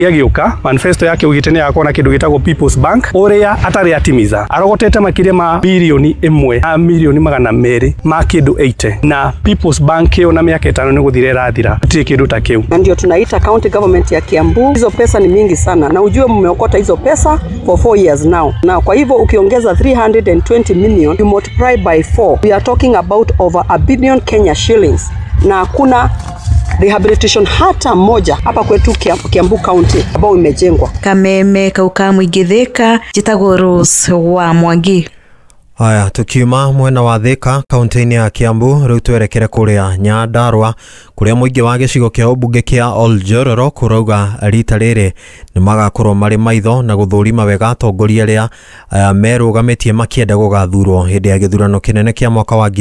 Yagiuka manifesto yake ugitene yakwa na kindu gitagwo People's Bank uria atari atimiza arogotete makire ma bilioni 1 na milioni 200 ma kindu 80 na People's Bank yo na miaka 5 ni guthire rathira tiri kindu ta kiu na ndio tunaita county government ya Kiambu. Hizo pesa ni mingi sana na ujue mmeokota hizo pesa for 4 years now. Na kwa hivyo ukiongeza 320 million you multiply by 4, we are talking about over 1 billion Kenya shillings, na kuna rehabilitation hata moja hapa kwetu Kiambu County ambao imejengwa. Kameme kauka mwigitheka jitagwo Rose wa Mwangi. Haya, tukiuma mwena wa Thika kaunti-ini ya Kiambu riu twerekere kuria Nyandarua kuria muingi wa gicigo kia ubunge kia Oljororo kurauga rita riri ni magakorwo mari maitho na guthurima wega atongoria ria merugamitie makienda gugathurwo hindi ya githurano kinene kia mwaka wa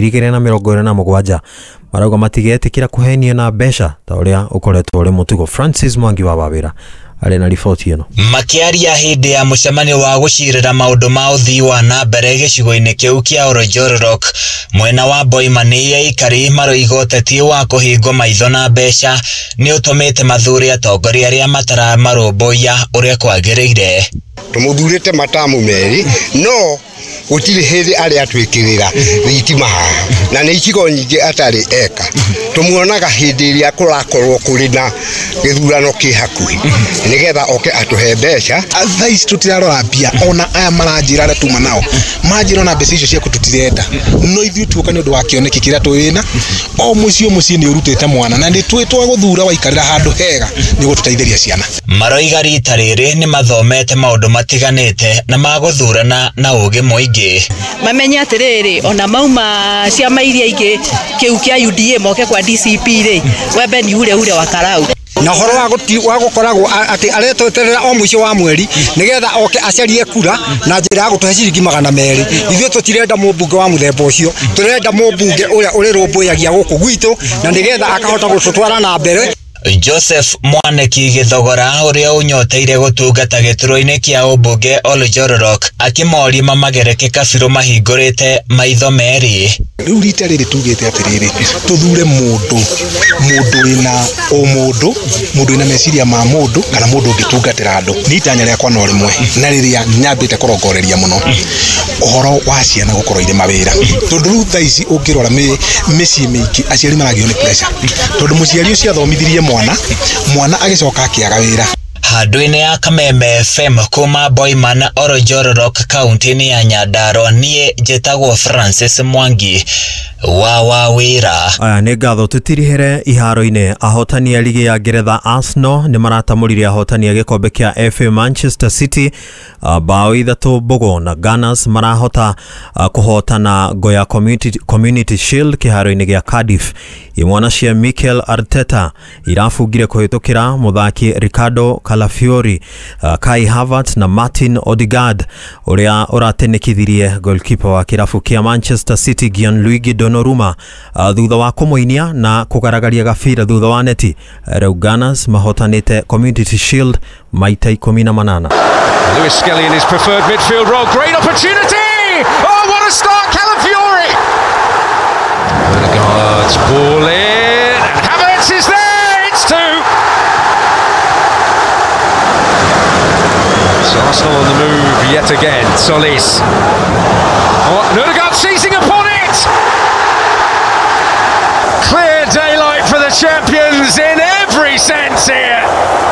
2027. Marauga matigetikira kuhenia na besha ta uria ukoretwo uri mutugo. Francis Mwangi wa Wawira arena riboti ino. Makiaria hindi ya mucemanio wa gucirira maundu ma uthii wa na mbere gicigo-ini kiu kia Oljororo mwena wa Boimani ya ikari maroiga uteti wa kuhingo maitho na besha ni utumite mathuri atongoria aria matara marumbuya uria kwagiriire. Tumuthurite matamu meri no gutiri hindi aria twikirira thitima na ni icigo nyingi atari eka tumuonaga hindi iria kurakorwo kuri na githurano ki hakuhi nigetha oke atuhe mbeca thais tutirarora mbia ona aya maranjira aria tuma nao manjira na mbeca icio cia kututirenda no ithuĩ tuoka ni undu wa kioneki kiria twina o muci ni urutite mwana na ni twitwa guthura waikarira handu hega ni gututeithĩria ciana. Maroiga rita riri ni mathomete maundu matiganite na maguthurana na ugi muingi mamenya atiriri ona mauma ciama iria ingi kiu kia UDA moke kwa DCP ri wembe ni ure wa Karau na horo wa gukoragwo ati aretweterera o mwisho wa mweri nigetha oke acarie kura na njira ya gutuhe ciringi 200. Ithuĩ tutirenda mũmbunge wa muthemba ucio, turenda mũmbunge uria uri rumbuyagia guku gwitu na nigetha akahota gututwara na mbere. Joseph Mwaneki Githogora uria unyoteire gutungata gituro-ini kia ubunge Oljororo akimori magereke kabiru mahingurite maitho meri. Riu rita riri tugite atiriri tuthure mundu ina mundu ina meciria ma mundu kana mundu ungitungatira andu ni itanya riakwa no rimwe na riria nyambite kurongoreria muno uhoro wa ciana gukorwo ire mawira tondu riu thaici ungirora micii mingi aciari maragio ni pressure tondu muciari ucio athomithirie mwana agicoka akiaga wira. Handu-ini ya Kameme FM kuma Boimana Oljororo kaunti-ini ya Nyandarua nie njitagwo Francis Mwangi wa Wawira. Aya ni ngatho tutirihere iharo-ini ahotani ya ligi ya Ngeretha Arsenal ni maratamurire ahotani ya gikombe kia FA Manchester City bao 3-0 na Gunners marahota kuhotana Goya Community Shield kiharo-ini gia Cardiff. Imwana cia Mikel Arteta irafungire kuhitukira muthaki Ricardo Calafiori, Kai Havertz na Martin Odegaard uria uratenekithirie goalkeeper wa kirafu kia Manchester City Gianluigi Donnarumma thutha wa kumuinia na kugaragaria gabira thutha wa neti. Gunners mahotanite Community Shield maita 18. Lewis Skelly in his preferred midfield role. Great opportunity! Oh, what a start, Calafiori! Odegaard's ball in, and Havertz is there! It's 2! So Arsenal on the move yet again. Solis. Oh, Odegaard seizing upon it! Clear daylight for the champions in every sense here!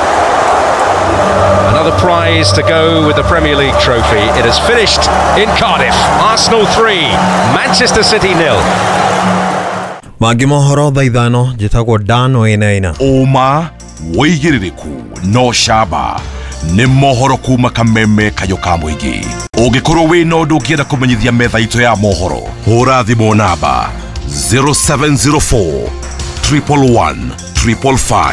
Another prize to go with the Premier League trophy. It has finished in Cardiff. Arsenal 3, Manchester City 0. Magi mohoro thaithano jitagwo Dano ina Uma woigiririku no shaba ni mohoro kuma Kameme kayoka muingi. Ungikorwo wina undu ukienda kumenyithia metha itu ya mohoro hura thimu namba 0704 111 555.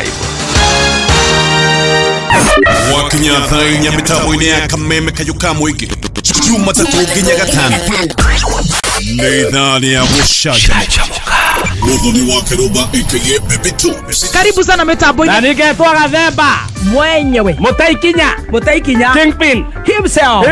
Wakinya thainya mitambo-ini ya Kameme kayoka muingi Jumatatu nginya Gatano ni thani ya gucanjamuka Muthoni wa Karuba aka Baby Two. Karibu sana mitambo-ini na nigetwa Gathemba mwenyewe Mutaikinya Kingpin himself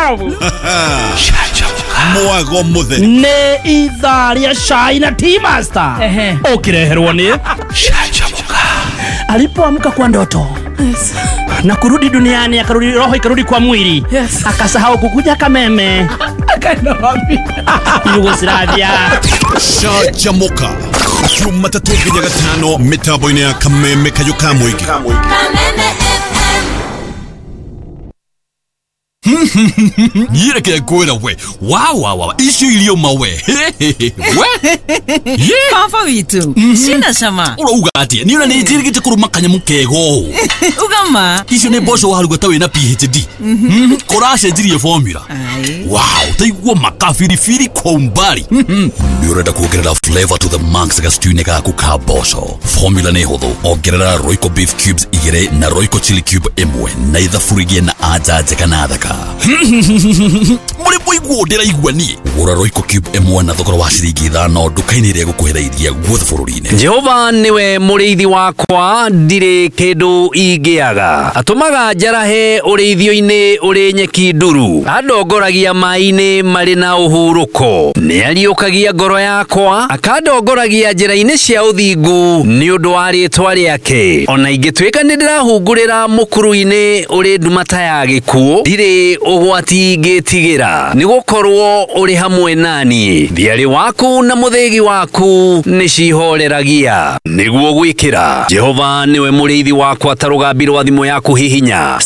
Mwago muthe ne itharia Shaina T-Master ukireherwo ni alipoamka kwa ndoto na kurudi duniani, akarudi roho ikarudi kwa mwili. Yes. Akasahau kukuja Kameme. Akanawapi. Yugoslavia. Shajamoka. Jumatatu nginya gatano mitambo-ini ya Kameme Kayuka Mwigi. Yireke kwera we. Wow. Icio irio mawe. Papa witu. Shina shama. Urauga atia. Ni urane itirigite kuruma kanyamu kego. Ugama. Icio ne boco waharuga tawe na PhD. Korashe ndirie formula. Wow, taigua makafirifiri kwa umbali. Ni urenda kuongerera flavor to the monks gastune gaku ka boco. Formula ne huthu. Ongerera Royco beef cubes 2 na Royco chili cube 1 na ithaburigie na aja njega na thaka. Muri boigwo ndira igwa ni gura Royco cube 1 na thogora wa ciringi 5 nduka-ini ria gukuherairie guothe bururi-ini. Jehova niwe muriithi wakwa, ndire kindu ingiaga. Atumaga njarahe urithio-ini uri nyeki nduru, andongoragia mai-ini mari na uhuruko. Ni ariukagia ngoro yakwa, akandongoragia njira-ini cia uthingu ni undu wa ritwa riake. Ona ingituika ni ndirahungurira mukuru-ini uri ndumata ya gikuo, ndire ugwati ngitigira ni gukorwo uri hamwe nani. Thiari waku na muthegi waku ni cihoreragia niguo gwikira. Jehova niwe muriithi wakwa, tarugambirwo thimo yaku hihinya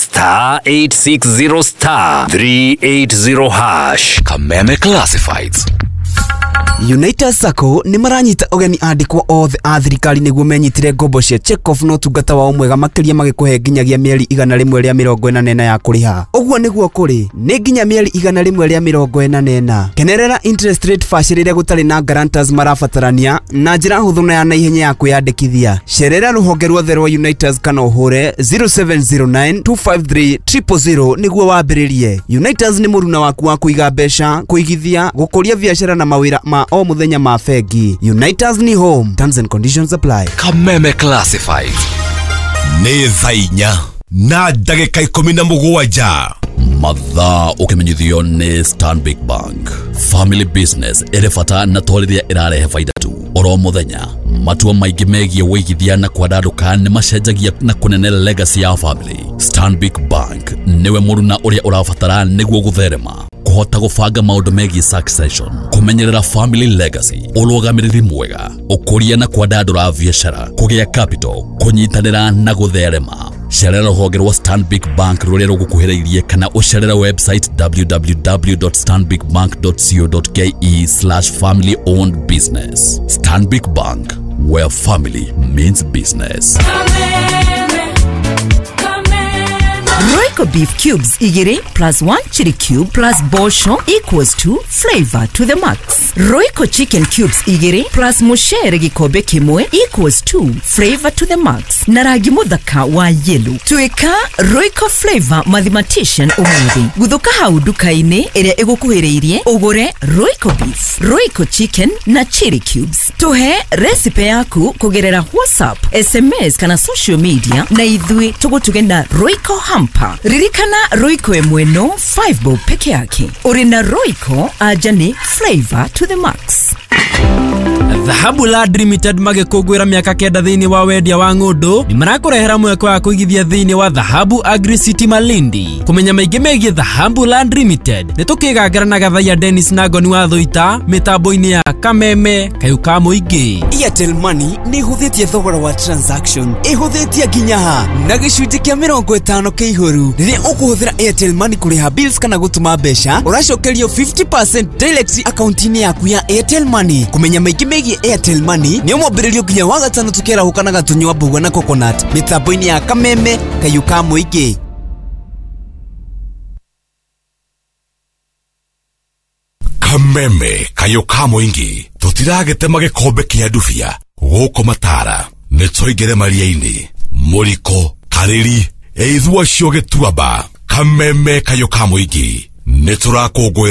*860 *380#. Kameme Classifieds. United Sacco ni maranyita ogeni andikwo othe a thirikari niguo menyitire ngombo cia check-off no tungata wa mwega makiria magikuhe nginyagia mieri 100 ria 44 ya kuriha. Uguo niguo kuri ni nginya mieri 100 ria 44. Kenerera interest rate facility gutari na guarantors marabatarania na njira huthu na ya naihenya ya kwiyandikithia. Cerera ruhonge ruothe rwa United kana uhure 0709253000 niguo wambiririe. United ni muruna waku wa kuiga mbeca, kuigithia, gukuria biashara na mawira ma o muthenya ma fegi. United ni home. Terms and conditions apply. Kameme Classified. Nĩ thainya na ndagĩka 17 mathaa ukimenyithio ni Stanbic Bank. Family business ĩrĩ bata na twarĩrĩa ĩrarehe faida tu oro muthenya. Matua maingĩ megie wĩigithia na kwandaruka nĩ macenjagia na kũnenera legacy ya family. Stanbic Bank niwe mũruna ũrĩa ũrabatara nĩguo gũtherema, kuhota gũbanga maũndũ megie succession, kumenyerera family legacy, ũrũgamĩrĩri mwega, ũkũria na kwandandũra biacara, kũgĩa capital, kũnyitanĩra na gũtherema. Cerera rũhonge rwa Stanbic Bank rũrĩa rũgũkuhĩrĩirie kana ũcerera website www.stanbicbank.co.ke/family owned business. Stanbic Bank, where family means business. Royco beef cubes 2 plus 1 chili cube plus bosho equals to flavor to the max. Royco chicken cubes 2 plus mushere gikombe kimwe equals to flavor to the max. Na rangi muthaka wa yellow. Tuika Royco flavor mathematician umuthi. Guthuka hau duka-ini iria igukuhiriirie ugure Royco beef, Royco chicken na chili cubes. Tuhe recipe yaku kugerera WhatsApp, SMS kana social media na ithui tugutuge na Royco hamper. Ririkana Royco emweno 5 bob peke yake. Uri na Royco ajani flavor to the max. Dhahabu Land Limited magikugwira miaka 9 thiini wa wendia wa ng'undu ni marakurehera mweko wa kuigithia thiini wa Dhahabu Agri City Malindi. Kumenya maingi megie Dhahabu Land Limited ni tukigangara na Gathaiya Dennis na Ngoni wa Thuita mitambo-ini ya Kameme Kayuka Mwigi. Airtel Money ni huthitie thogora wa transaction, ihuthitie nginya na gicunji kia 50 kihuru. Riria ukuhuthira Airtel Money kuriha bills kana gutuma mbeca, uracokerio 50% direct account-ini yaku ya Airtel Money. Kumenya maingi megie Airtel Money ni umwambĩrĩrio nginya wa gatano tukera hukanaga tunywa mbugwa na coconut mitambo-ini ya Kameme Kayuka Mwigi. Kameme Kayuka Mwigi tutiragĩtema gĩkombe kĩa ndubia gũkũ Matara, nĩ tũingĩre maria-inĩ Mũriko, Karĩri, Ithua cio Gĩtuamba. Kameme Kayuka Mwigi nĩ tũrakũngũĩra